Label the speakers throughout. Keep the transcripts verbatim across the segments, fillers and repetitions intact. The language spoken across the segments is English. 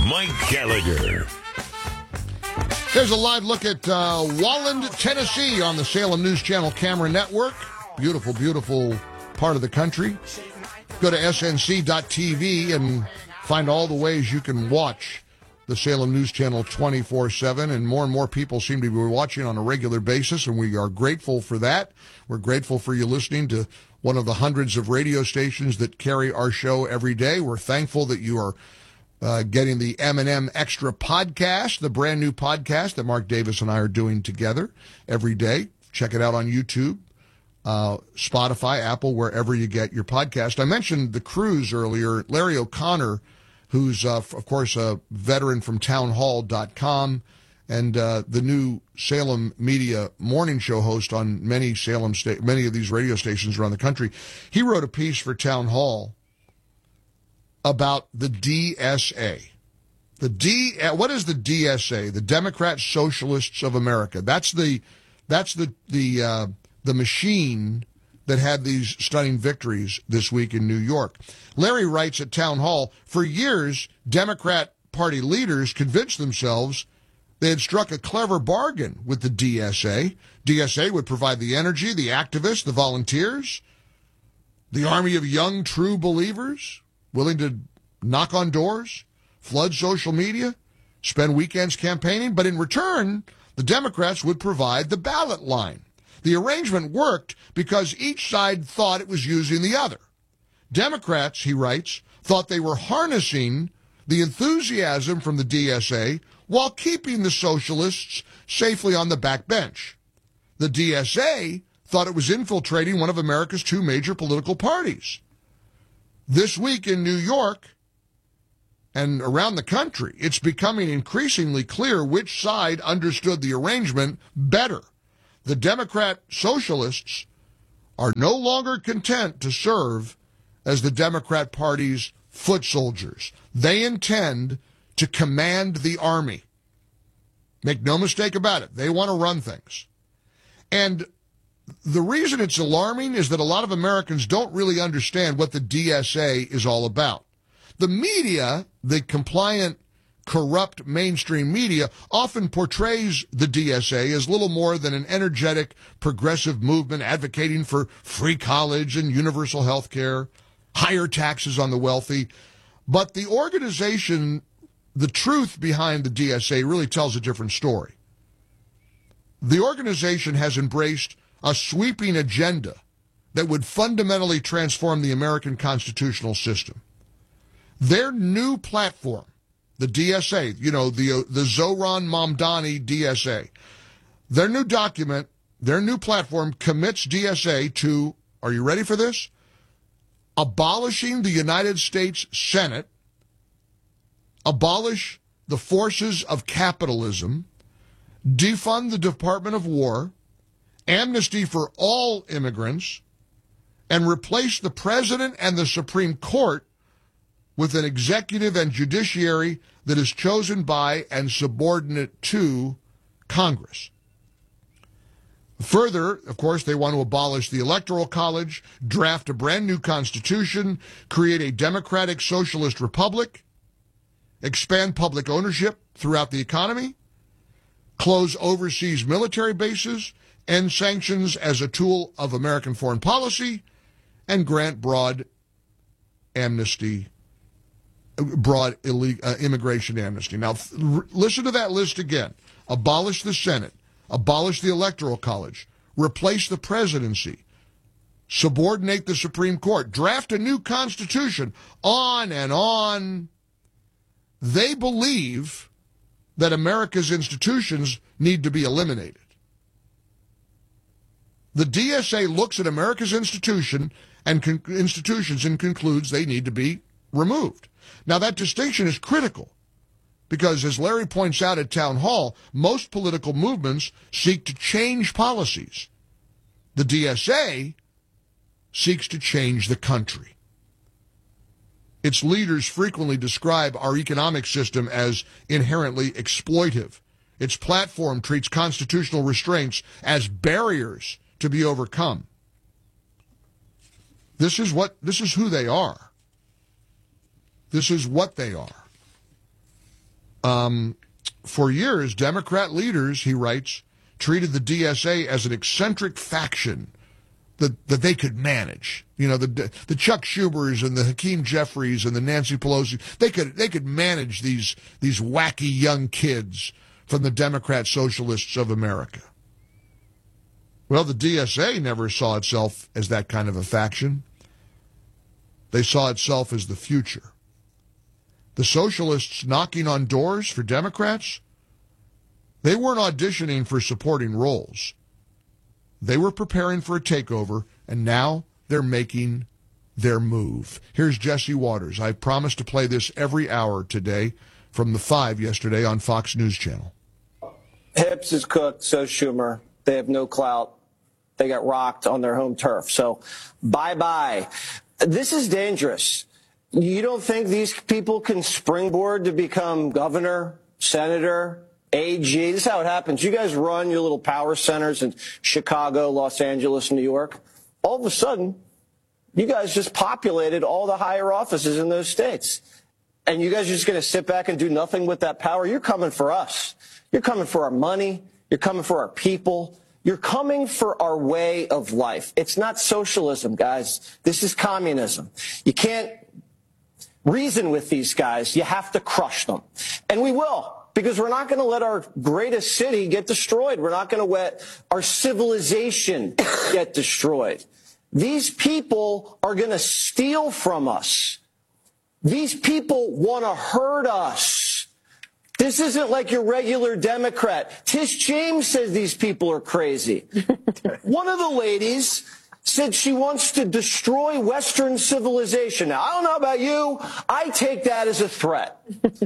Speaker 1: Mike Gallagher.
Speaker 2: Here's a live look at uh, Walland, Tennessee on the Salem News Channel Camera Network. Beautiful, beautiful part of the country. Go to S N C dot T V and find all the ways you can watch the Salem News Channel twenty-four seven, and more and more people seem to be watching on a regular basis, and we are grateful for that. We're grateful for you listening to one of the hundreds of radio stations that carry our show every day. We're thankful that you are uh, getting the M and M Extra podcast, the brand new podcast that Mark Davis and I are doing together every day. Check it out on YouTube, uh, Spotify, Apple, wherever you get your podcast. I mentioned the cruise earlier. Larry O'Connor, who's, uh, of course, a veteran from town hall dot com and uh, the new Salem Media morning show host on many Salem sta- many of these radio stations around the country. He wrote a piece for Town Hall about the D S A. The D what is the D S A? The Democrat Socialists of America. That's the that's the the uh, the machine that had these stunning victories this week in New York. Larry writes at Town Hall, for years, Democrat Party leaders convinced themselves they had struck a clever bargain with the D S A. D S A would provide the energy, the activists, the volunteers, the army of young, true believers willing to knock on doors, flood social media, spend weekends campaigning, but in return, the Democrats would provide the ballot line. The arrangement worked because each side thought it was using the other. Democrats, he writes, thought they were harnessing the enthusiasm from the D S A while keeping the socialists safely on the back bench. The D S A thought it was infiltrating one of America's two major political parties. This week in New York and around the country, it's becoming increasingly clear which side understood the arrangement better. The Democrat socialists are no longer content to serve as the Democrat Party's foot soldiers. They intend to command the army. Make no mistake about it. They want to run things. And the reason it's alarming is that a lot of Americans don't really understand what the D S A is all about. The media, the compliant, corrupt mainstream media, often portrays the D S A as little more than an energetic, progressive movement advocating for free college and universal health care, higher taxes on the wealthy. But the organization, the truth behind the D S A really tells a different story. The organization has embraced a sweeping agenda that would fundamentally transform the American constitutional system. Their new platform, the D S A, you know, the the Zohran Mamdani D S A, their new document, their new platform commits D S A to, are you ready for this? Abolishing the United States Senate, abolish the forces of capitalism, defund the Department of War, amnesty for all immigrants, and replace the president and the Supreme Court with an executive and judiciary that is chosen by and subordinate to Congress. Further, of course, they want to abolish the Electoral College, draft a brand new constitution, create a democratic socialist republic, expand public ownership throughout the economy, close overseas military bases, end sanctions as a tool of American foreign policy, and grant broad amnesty, broad illegal, uh, immigration amnesty. Now, th- listen to that list again. Abolish the Senate, abolish the Electoral College, replace the presidency, subordinate the Supreme Court, draft a new constitution, on and on. They believe that America's institutions need to be eliminated. The D S A looks at America's institution and con- institutions and concludes they need to be removed. Now, that distinction is critical because, as Larry points out at Town Hall, most political movements seek to change policies. The D S A seeks to change the country. Its leaders frequently describe our economic system as inherently exploitive. Its platform treats constitutional restraints as barriers to be overcome. This is what, this is who they are. This is what they are. Um, for years, Democrat leaders, he writes, treated the D S A as an eccentric faction that, that they could manage. You know, the the Chuck Schubers and the Hakeem Jeffries and the Nancy Pelosi, they could they could manage these these wacky young kids from the Democrat Socialists of America. Well, the D S A never saw itself as that kind of a faction. They saw itself as the future. The socialists knocking on doors for Democrats, they weren't auditioning for supporting roles. They were preparing for a takeover, and now they're making their move. Here's Jesse Waters. I promised to play this every hour today from the five yesterday on Fox News Channel.
Speaker 1: Hips is cooked, so Schumer. They have no clout. They got rocked on their home turf. So bye-bye. This is dangerous. You don't think these people can springboard to become governor, senator, A G? This is how it happens. You guys run your little power centers in Chicago, Los Angeles, New York. All of a sudden, you guys just populated all the higher offices in those states. And you guys are just going to sit back and do nothing with that power? You're coming for us. You're coming for our money. You're coming for our people. You're coming for our way of life. It's not socialism, guys. This is communism. You can't reason with these guys. You have to crush them. And we will, because we're not going to let our greatest city get destroyed. We're not going to let our civilization get destroyed. These people are going to steal from us. These people want to hurt us. This isn't like your regular Democrat. Tish James says these people are crazy. One of the ladies said she wants to destroy Western civilization. Now, I don't know about you. I take that as a threat.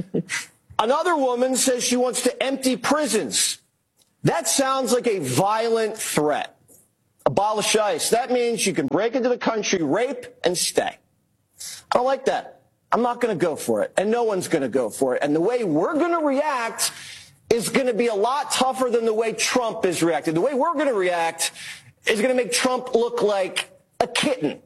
Speaker 1: Another woman says she wants to empty prisons. That sounds like a violent threat. Abolish ICE. That means you can break into the country, rape, and stay. I don't like that. I'm not going to go for it, and no one's going to go for it. And the way we're going to react is going to be a lot tougher than the way Trump is reacting. The way we're going to react is going to make Trump look like a kitten.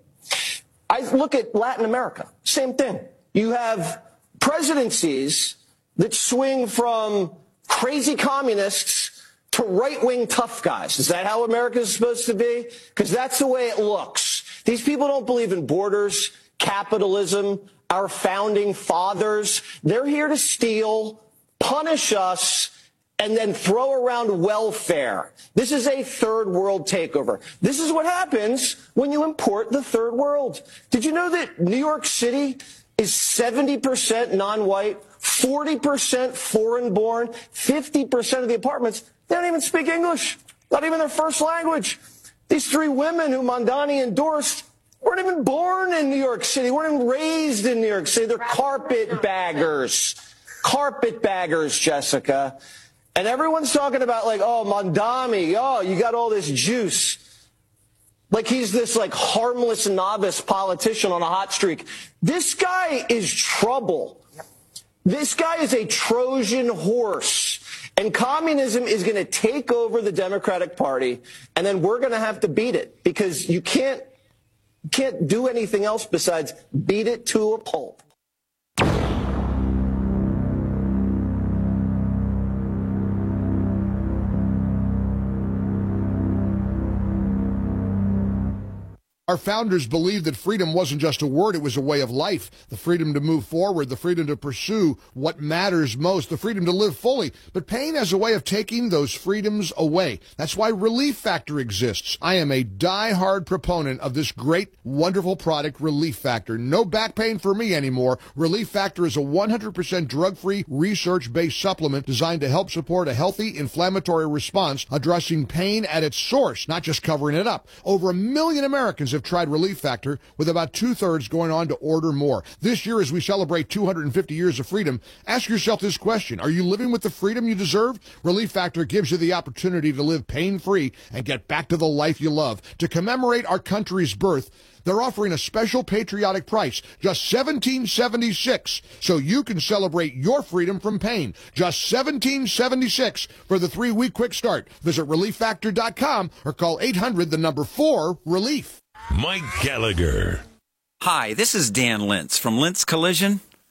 Speaker 1: I look at Latin America, same thing. You have presidencies that swing from crazy communists to right-wing tough guys. Is that how America is supposed to be? Because that's the way it looks. These people don't believe in borders, capitalism, our founding fathers. They're here to steal, punish us, and then throw around welfare. This is a third world takeover. This is what happens when you import the third world. Did you know that New York City is seventy percent non-white, forty percent foreign-born, fifty percent of the apartments, they don't even speak English, not even their first language. These three women who Mondani endorsed weren't even born in New York City, weren't even raised in New York City. They're carpetbaggers. Carpetbaggers, Jessica. And everyone's talking about, like, oh, Mondani, oh, you got all this juice. Like he's this, like, harmless novice politician on a hot streak. This guy is trouble. This guy is a Trojan horse. And communism is going to take over the Democratic Party, and then we're going to have to beat it, because you can't You can't do anything else besides beat it to a pulp.
Speaker 2: Our founders believed that freedom wasn't just a word, it was a way of life. The freedom to move forward, the freedom to pursue what matters most, the freedom to live fully. But pain has a way of taking those freedoms away. That's why Relief Factor exists. I am a die-hard proponent of this great, wonderful product, Relief Factor. No back pain for me anymore. Relief Factor is a one hundred percent drug-free, research-based supplement designed to help support a healthy inflammatory response, addressing pain at its source, not just covering it up. Over a million Americans have have tried Relief Factor, with about two-thirds going on to order more. This year, as we celebrate two hundred fifty years of freedom, ask yourself this question. Are you living with the freedom you deserve? Relief Factor gives you the opportunity to live pain-free and get back to the life you love. To commemorate our country's birth, they're offering a special patriotic price, just seventeen seventy-six, so you can celebrate your freedom from pain. Just seventeen seventy-six for the three-week quick start. Visit relief factor dot com or call eight hundred, the number four, relief.
Speaker 3: Mike Gallagher.
Speaker 4: Hi, this is Dan Lintz from Lintz Collision.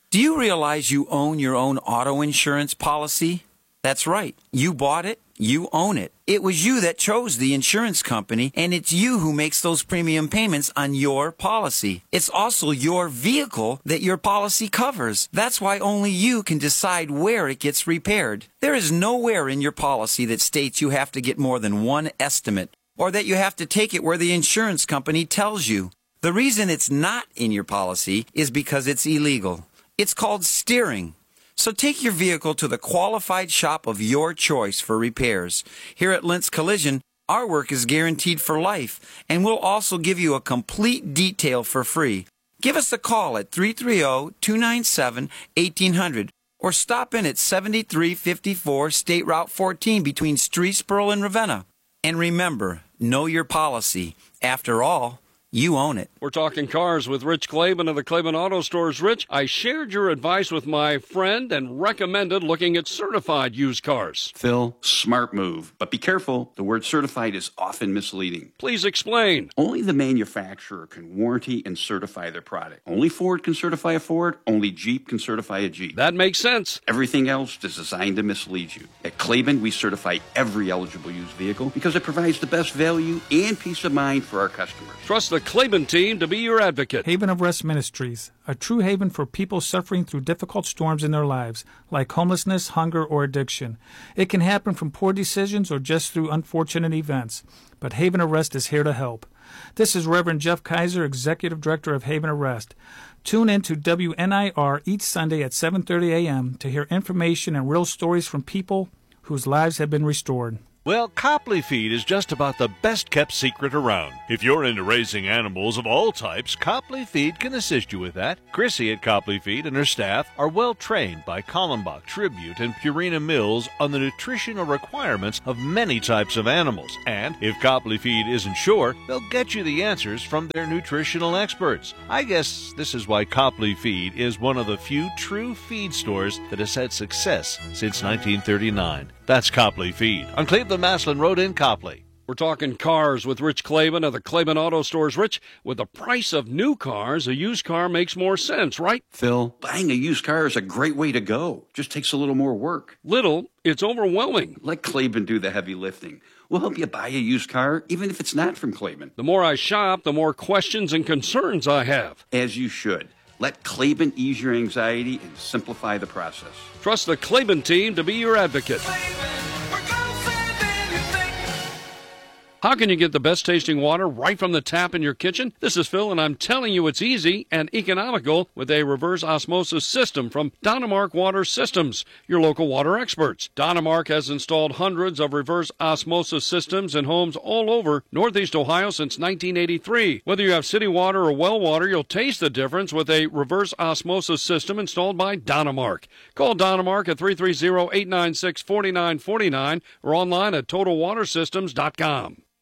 Speaker 3: Do you realize you own your own auto insurance policy? That's right. You bought it. You own it. It was you that chose the insurance company, and it's you who makes those premium payments on your policy. It's also your vehicle that your policy covers. That's why only you can decide where it gets repaired. There is nowhere in your policy that states you have to get more than one estimate, or that you have to take it where the insurance company tells you. The reason it's not in your policy is because it's illegal. It's called steering. So take your vehicle to the qualified shop of your choice for repairs. Here at Lentz Collision, our work is guaranteed for life, and we'll also give you a complete detail for free. Give us a call at three three zero, two nine seven, one eight zero zero or stop in at seventy-three fifty-four State Route fourteen between Streetsboro and Ravenna. And remember, know your policy. After all, you own it.
Speaker 4: We're talking cars with Rich Klaban of the Klaban Auto Stores. Rich, I shared your advice with my friend and recommended looking at certified used cars.
Speaker 5: Phil, smart move. But be careful. The word certified is often misleading.
Speaker 4: Please explain.
Speaker 5: Only the manufacturer can warranty and certify their product. Only Ford can certify a Ford. Only Jeep can certify a Jeep.
Speaker 4: That makes sense.
Speaker 5: Everything else is designed to mislead you. At Klaban, we certify every eligible used vehicle because it provides the best value and peace of mind for our customers.
Speaker 4: Trust the Klaban team to be your advocate.
Speaker 6: Haven of Rest Ministries, a true haven for people suffering through difficult storms in their lives, like homelessness, hunger, or addiction. It can happen from poor decisions or just through unfortunate events, but Haven of Rest is here to help. This is Reverend Jeff Kaiser, Executive Director of Haven of Rest. Tune in to W N I R each Sunday at seven thirty a.m. to hear information and real stories from people whose lives have been restored.
Speaker 7: Well, Copley Feed is just about the best-kept secret around. If you're into raising animals of all types, Copley Feed can assist you with that. Chrissy at Copley Feed and her staff are well-trained by Kallenbach, Tribute, and Purina Mills on the nutritional requirements of many types of animals. And if Copley Feed isn't sure, they'll get you the answers from their nutritional experts. I guess this is why Copley Feed is one of the few true feed stores that has had success since nineteen thirty-nine. That's Copley Feed on Cleveland Maslin Road in Copley.
Speaker 4: We're talking cars with Rich Klaban of the Klaban Auto Stores. Rich, with the price of new cars, a used car makes more sense, right?
Speaker 5: Phil, buying a used car is a great way to go. Just takes a little more work.
Speaker 4: Little, it's overwhelming.
Speaker 5: Let Klaban do the heavy lifting. We'll help you buy a used car, even if it's not from Klaban.
Speaker 4: The more I shop, the more questions and concerns I have.
Speaker 5: As you should. Let Klaban ease your anxiety and simplify the process.
Speaker 4: Trust the Klaban team to be your advocate. How can you get the best tasting water right from the tap in your kitchen? This is Phil, and I'm telling you it's easy and economical with a reverse osmosis system from Dynamark Water Systems, your local water experts. Dynamark has installed hundreds of reverse osmosis systems in homes all over Northeast Ohio since nineteen eighty-three. Whether you have city water or well water, you'll taste the difference with a reverse osmosis system installed by Dynamark. Call Dynamark at three three zero, eight nine six, four nine four nine or online at total water systems dot com.